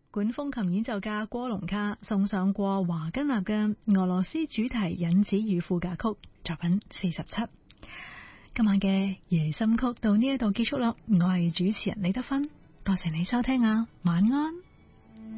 管風琴演奏家郭龍卡送上過華根納嘅俄羅斯主題引子與副歌曲作品47。今晚嘅夜心曲到呢一度結束啦，我係主持人李德芬，多謝你收聽啊，晚安。